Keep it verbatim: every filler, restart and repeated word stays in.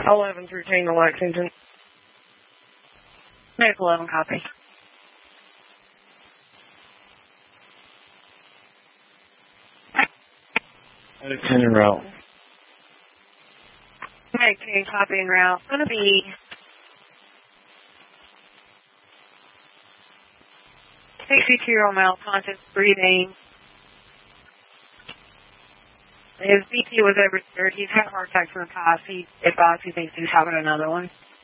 eleven through King to Lexington. Medic eleven, copy. Medic ten en route. Medic ten, copy en route. It's going to be sixty-two-year-old male, conscious, breathing. His B P was over thirty. He's had a heart attack from the past. He advised he thinks he's having another one.